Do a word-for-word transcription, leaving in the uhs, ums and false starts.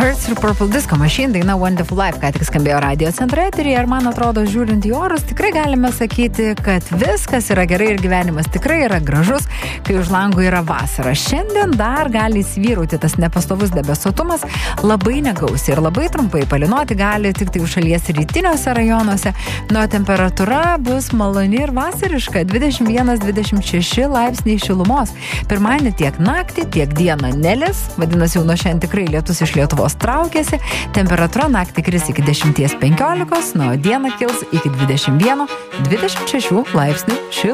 Hurts ir Purple Disco Machine, daina Wonderful Life, ką tik skambėjo radio centro eteryje, ir man atrodo, žiūrint į orus, tikrai galime sakyti, kad viskas yra gerai ir gyvenimas tikrai yra gražus, kai už langų yra vasara. Šiandien dar gali įsivyrauti tas nepastovus debesuotumas, labai negausiai ir labai trumpai palinoti gali tik tai šalies rytiniuose rajonuose, nuo temperatūra bus maloni ir vasariška, dvidešimt vienas dvidešimt šeši laipsniai šilumos. Pirmadienį tiek naktį, tiek dieną nelis, vadinasi, jau nuo šiandien tikrai lietus iš Lietuvos traukėsi, temperatūra naktį kris iki dešimt penkiolikos, nuo dieną kils iki dvidešimt vienas dvidešimt šeši laipsnių šilumos.